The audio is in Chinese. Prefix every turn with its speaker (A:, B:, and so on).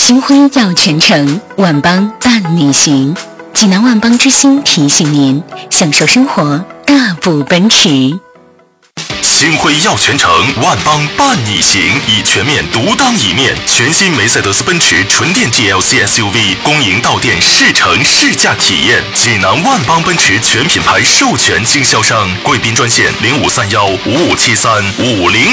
A: 新婚要全程，万邦伴你行。济南万邦之星提醒您，享受生活，大步奔驰。
B: 星辉耀全程，万邦伴你行，以全面独当一面。全新梅赛德斯奔驰纯电 GLC SUV 恭迎到店试乘试驾体验。济南万邦奔驰全品牌授权经销商，贵宾专线0531557350。